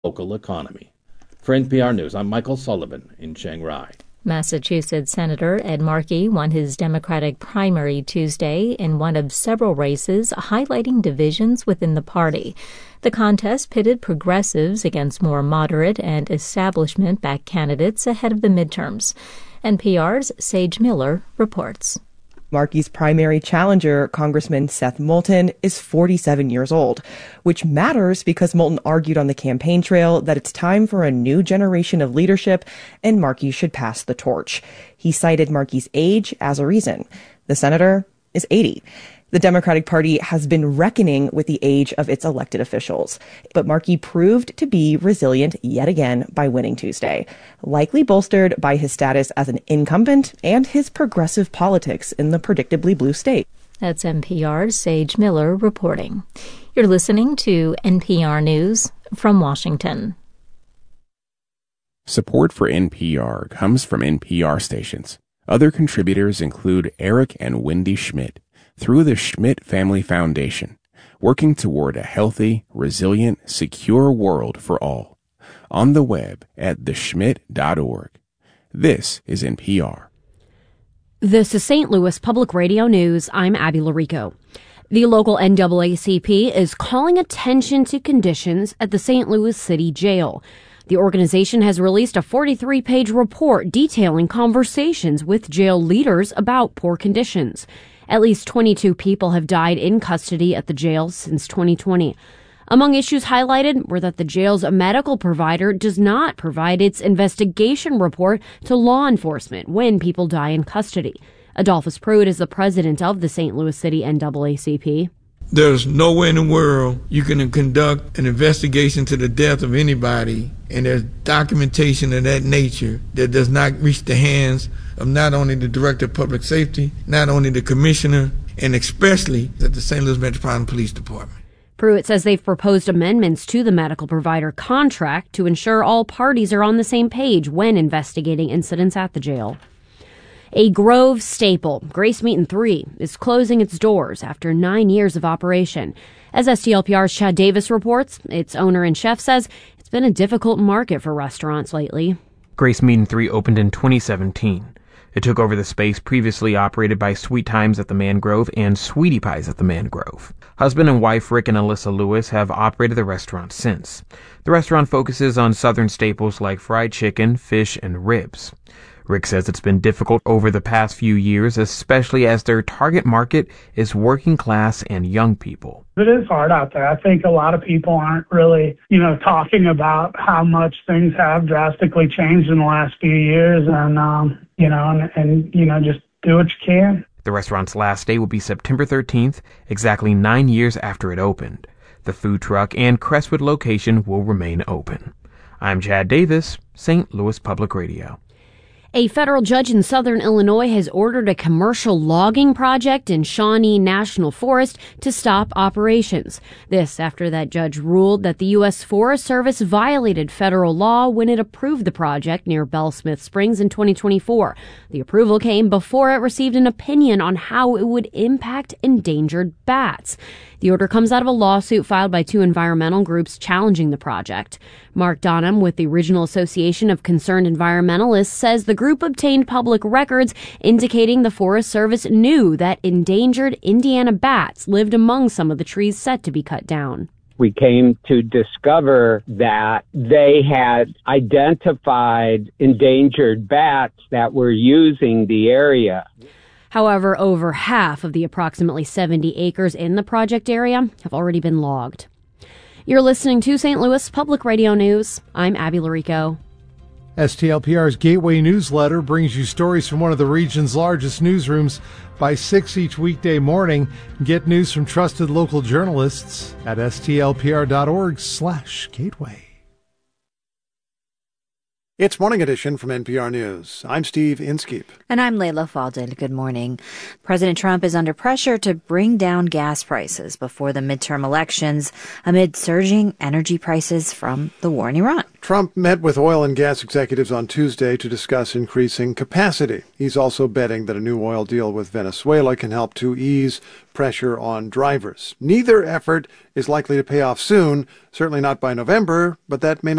local economy. For NPR News, I'm Michael Sullivan in Chiang Rai. Massachusetts Senator Ed Markey won his Democratic primary Tuesday in one of several races, highlighting divisions within the party. The contest pitted progressives against more moderate and establishment-backed candidates ahead of the midterms. NPR's Sage Miller reports. Markey's primary challenger, Congressman Seth Moulton, is 47 years old, which matters because Moulton argued on the campaign trail that it's time for a new generation of leadership and Markey should pass the torch. He cited Markey's age as a reason. The senator is 80. The Democratic Party has been reckoning with the age of its elected officials, but Markey proved to be resilient yet again by winning Tuesday, likely bolstered by his status as an incumbent and his progressive politics in the predictably blue state. That's NPR's Sage Miller reporting. You're listening to NPR News from Washington. Support for NPR comes from NPR stations. Other contributors include Eric and Wendy Schmidt, through the Schmidt Family Foundation, working toward a healthy, resilient, secure world for all. On the web at theschmidt.org. This is NPR. This is St. Louis Public Radio News. I'm Abby Larico. The local NAACP is calling attention to conditions at the St. Louis City Jail. The organization has released a 43-page report detailing conversations with jail leaders about poor conditions. At least 22 people have died in custody at the jail since 2020. Among issues highlighted were that the jail's medical provider does not provide its investigation report to law enforcement when people die in custody. Adolphus Pruitt is the president of the St. Louis City NAACP. There's no way in the world you can conduct an investigation to the death of anybody, and there's documentation of that nature that does not reach the hands of not only the Director of Public Safety, not only the Commissioner, and especially at the St. Louis Metropolitan Police Department. Pruitt says they've proposed amendments to the medical provider contract to ensure all parties are on the same page when investigating incidents at the jail. A Grove staple, Grace Meat & 3, is closing its doors after 9 years of operation. As STLPR's Chad Davis reports, its owner and chef says it's been a difficult market for restaurants lately. Grace Meat & 3 opened in 2017. It took over the space previously operated by Sweet Times at the Mangrove and Sweetie Pies at the Mangrove. Husband and wife Rick and Alyssa Lewis have operated the restaurant since. The restaurant focuses on southern staples like fried chicken, fish, and ribs. Rick says it's been difficult over the past few years, especially as their target market is working class and young people. It is hard out there. I think a lot of people aren't really, talking about how much things have drastically changed in the last few years and just do what you can. The restaurant's last day will be September 13th, exactly 9 years after it opened. The food truck and Crestwood location will remain open. I'm Chad Davis, St. Louis Public Radio. A federal judge in southern Illinois has ordered a commercial logging project in Shawnee National Forest to stop operations. This after that judge ruled that the U.S. Forest Service violated federal law when it approved the project near Bell-Smith Springs in 2024. The approval came before it received an opinion on how it would impact endangered bats. The order comes out of a lawsuit filed by two environmental groups challenging the project. Mark Donham with the Regional Association of Concerned Environmentalists says the group obtained public records indicating the Forest Service knew that endangered Indiana bats lived among some of the trees set to be cut down. We came to discover that they had identified endangered bats that were using the area. However, over half of the approximately 70 acres in the project area have already been logged. You're listening to St. Louis Public Radio News. I'm Abby Larico. STLPR's Gateway newsletter brings you stories from one of the region's largest newsrooms by 6 each weekday morning. Get news from trusted local journalists at stlpr.org/gateway. It's Morning Edition from NPR News. I'm Steve Inskeep. And I'm Layla Faldin. Good morning. President Trump is under pressure to bring down gas prices before the midterm elections amid surging energy prices from the war in Iran. Trump met with oil and gas executives on Tuesday to discuss increasing capacity. He's also betting that a new oil deal with Venezuela can help to ease pressure on drivers. Neither effort is likely to pay off soon, certainly not by November, but that may not